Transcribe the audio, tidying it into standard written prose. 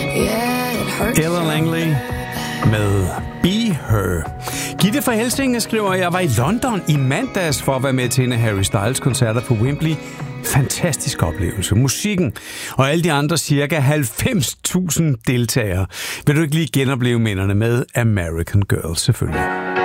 Ella Langley med Be Her. Gitte fra Helsinge skriver, jeg var i London i mandags for at være med til en af Harry Styles koncerter på Wembley. Fantastisk oplevelse. Musikken og alle de andre cirka 90.000 deltagere. Vil du ikke lige genopleve minderne med American Girl, selvfølgelig.